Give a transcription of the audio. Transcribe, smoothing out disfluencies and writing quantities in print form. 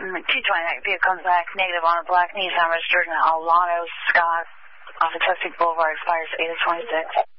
229 vehicle comes back negative on a black Nissan registered in Alano, Scott, off of Chesapeake Boulevard, expires 8/26.